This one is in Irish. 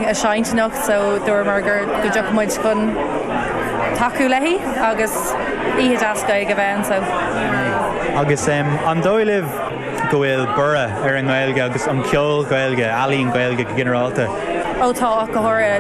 a seintinach so dúir mar gur go deach muid chun taú leihí agus ihe asca go bhéin so. Agus an dóileh go bhfuil bura ar an Gaeilge agus an ceol Gaeilge, Alíonn Gaeilge generalta. Ó tá go háir